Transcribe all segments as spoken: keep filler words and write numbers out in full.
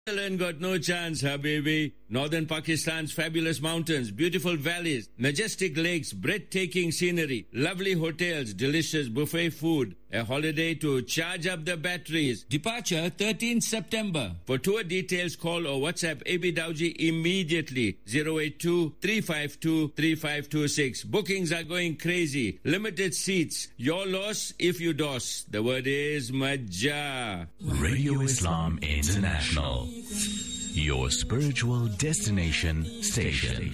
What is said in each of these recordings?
Ireland got no chance, huh, baby? Northern Pakistan's fabulous mountains, beautiful valleys, majestic lakes, breathtaking scenery, lovely hotels, delicious buffet food, a holiday to charge up the batteries. Departure thirteenth September. For tour details, call or WhatsApp A B Dowji immediately. zero eight two, three five two, three five two six. Bookings are going crazy. Limited seats. Your loss if you dos. The word is Majah. Radio Islam International, your spiritual destination station.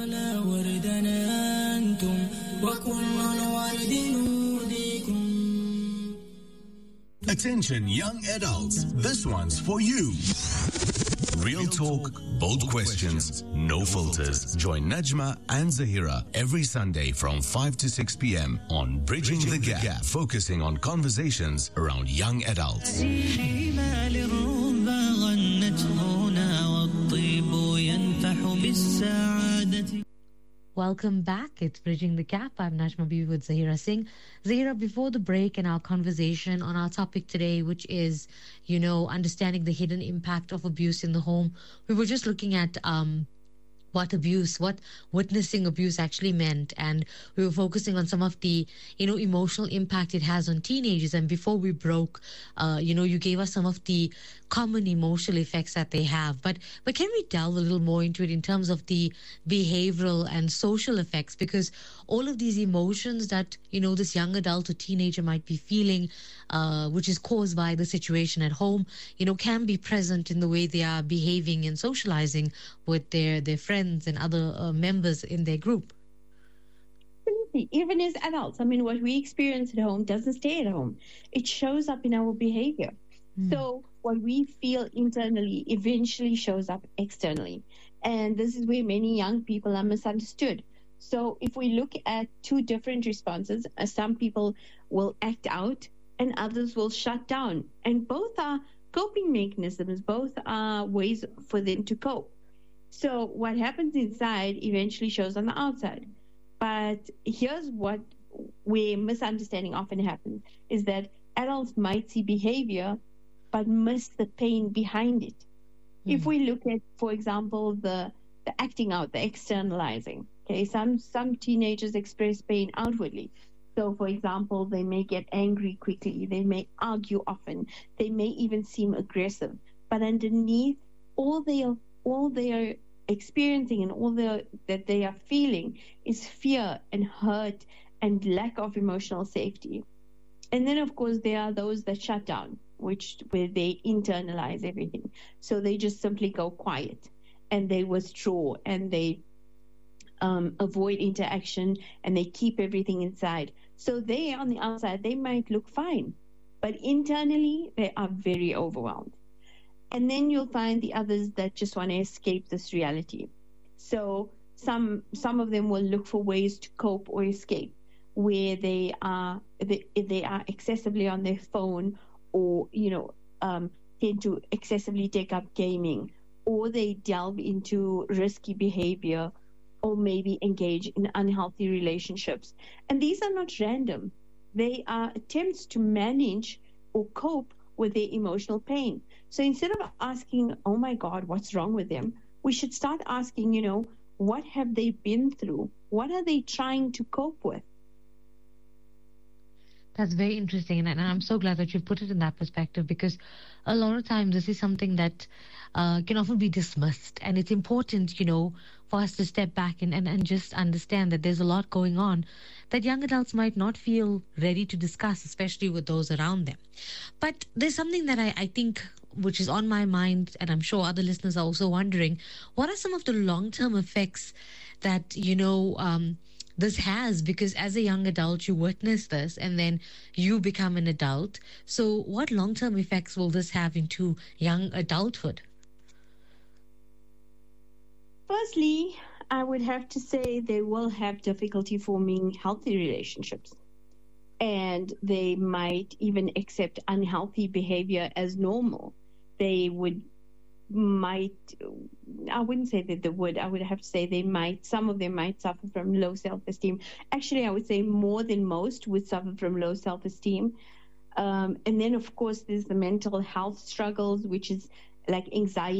Attention young adults, this one's for you. Real talk, bold questions, no filters. Join Najma and Zahira every Sunday from five to six p.m. on Bridging the Gap, focusing on conversations around young adults. Welcome back. It's Bridging the Gap. I'm Najma Bibi with Zahira Singh. Zahira, before the break and our conversation on our topic today, which is, you know, understanding the hidden impact of abuse in the home, we were just looking at um, what abuse, what witnessing abuse actually meant. And we were focusing on some of the, you know, emotional impact it has on teenagers. And before we broke, uh, you know, you gave us some of the common emotional effects that they have. But but can we delve a little more into it in terms of the behavioral and social effects? Because all of these emotions that, you know, this young adult or teenager might be feeling, uh, which is caused by the situation at home, you know, can be present in the way they are behaving and socializing with their, their friends and other uh, members in their group. Even as adults, I mean, what we experience at home doesn't stay at home. It shows up in our behavior. Mm. So what we feel internally eventually shows up externally. And this is where many young people are misunderstood. So if we look at two different responses, uh, some people will act out and others will shut down. And both are coping mechanisms, both are ways for them to cope. So what happens inside eventually shows on the outside. But here's what where misunderstanding often happens, is that adults might see behavior but miss the pain behind it. Mm. If we look at, for example, the, the acting out, the externalizing, okay, some, some teenagers express pain outwardly. So, for example, they may get angry quickly, they may argue often, they may even seem aggressive, but underneath all they are, all they are experiencing and all the, that they are feeling is fear and hurt and lack of emotional safety. And then, of course, there are those that shut down, which where they internalize everything. So they just simply go quiet and they withdraw and they um, avoid interaction and they keep everything inside. So they, on the outside, they might look fine, but internally they are very overwhelmed. And then you'll find the others that just want to escape this reality. So some some of them will look for ways to cope or escape, where they are they, they are excessively on their phone, or you know um, tend to excessively take up gaming, or they delve into risky behavior, or maybe engage in unhealthy relationships. And these are not random. They are attempts to manage or cope with their emotional pain. So instead of asking, oh my God, what's wrong with them? We should start asking, you know, what have they been through? What are they trying to cope with? That's very interesting. And, and I'm so glad that you've put it in that perspective, because a lot of times this is something that uh, can often be dismissed. And it's important, you know, for us to step back and, and, and just understand that there's a lot going on that young adults might not feel ready to discuss, especially with those around them. But there's something that I, I think which is on my mind, and I'm sure other listeners are also wondering, what are some of the long-term effects that, you know, um, this has? Because as a young adult, you witness this and then you become an adult. So what long-term effects will this have into young adulthood? Firstly, I would have to say they will have difficulty forming healthy relationships. And they might even accept unhealthy behavior as normal. They would, might, I wouldn't say that they would, I would have to say they might, some of them might suffer from low self-esteem. Actually, I would say more than most would suffer from low self-esteem. Um, and then, of course, there's the mental health struggles, which is like anxiety